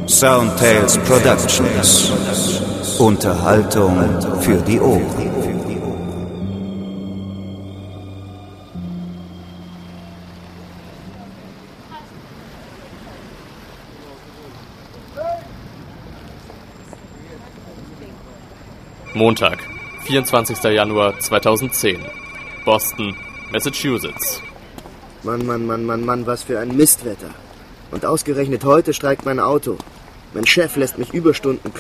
Soundtales Productions. Unterhaltung für die Ohren. Montag, 24. Januar 2010. Boston, Massachusetts. Mann, was für ein Mistwetter. Und ausgerechnet heute streikt mein Auto. Mein Chef lässt mich Überstunden